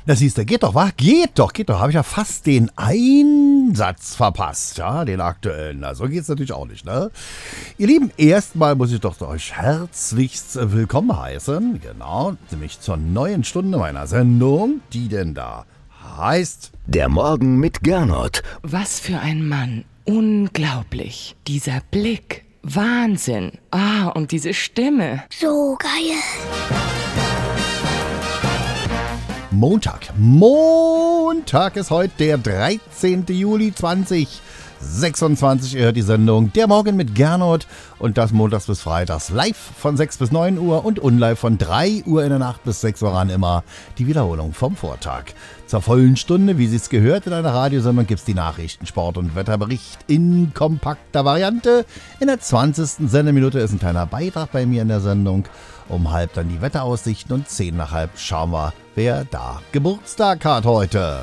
Na siehst du, geht doch, wa? Geht doch. Habe ich ja fast den Einsatz verpasst, ja, den aktuellen. Na, so geht's natürlich auch nicht, ne? Ihr Lieben, erstmal muss ich doch euch herzlichst willkommen heißen. Genau, nämlich zur neuen Stunde meiner Sendung, die denn da heißt... Der Morgen mit Gernot. Was für ein Mann. Unglaublich. Dieser Blick. Wahnsinn. Und diese Stimme. So geil. Montag ist heute der 13. Juli 2026. Ihr hört die Sendung Der Morgen mit Gernot und das montags bis freitags live von 6 bis 9 Uhr und unlive von 3 Uhr in der Nacht bis 6 Uhr an immer die Wiederholung vom Vortag. Zur vollen Stunde, wie sich's gehört, in einer Radiosendung gibt's die Nachrichten, Sport und Wetterbericht in kompakter Variante. In der 20. Sendeminute ist ein kleiner Beitrag bei mir in der Sendung. Um halb dann die Wetteraussichten und 10 nach halb schauen wir, wer da Geburtstag hat heute.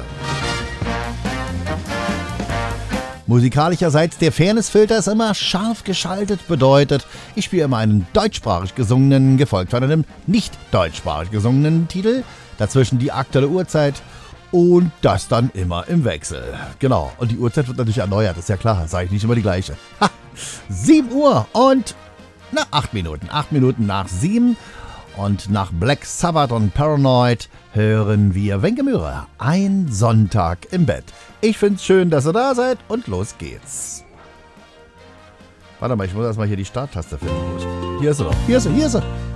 Musikalischerseits, der Fairnessfilter ist immer scharf geschaltet, bedeutet, ich spiele immer einen deutschsprachig gesungenen, gefolgt von einem nicht deutschsprachig gesungenen Titel, dazwischen die aktuelle Uhrzeit und das dann immer im Wechsel. Genau, und die Uhrzeit wird natürlich erneuert, ist ja klar, sage ich nicht immer die gleiche. 7 Uhr und 8 Minuten. 8 Minuten nach 7. Und nach Black Sabbath und Paranoid hören wir Wenke Mührer. Ein Sonntag im Bett. Ich find's schön, dass ihr da seid und los geht's. Warte mal, ich muss erstmal hier die Starttaste finden. Hier ist sie doch. Hier ist sie.